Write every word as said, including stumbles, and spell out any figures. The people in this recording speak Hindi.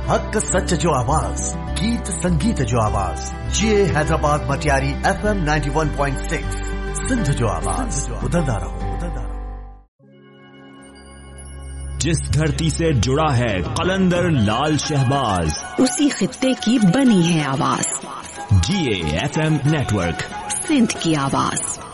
हक सच जो आवाज, गीत संगीत जो आवाज, जिए Hyderabad Matiari F M ninety one point six, Sindh जो आवाज, उधरदा रहो। जिस धरती से जुड़ा है कलंदर लाल शहबाज, उसी खित्ते की बनी है आवाज। जिए एफ एम नेटवर्क, सिंध की आवाज।